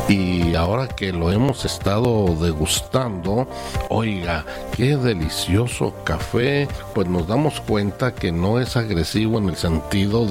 y ahora que lo hemos estado degustando, oiga, qué delicioso café, pues nos damos cuenta que no es agresivo en el sentido